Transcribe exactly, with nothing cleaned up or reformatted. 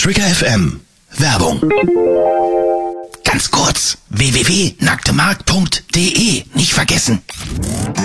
Trigger F M. Werbung. Ganz kurz. w w w punkt nacktemarkt punkt de. Nicht vergessen.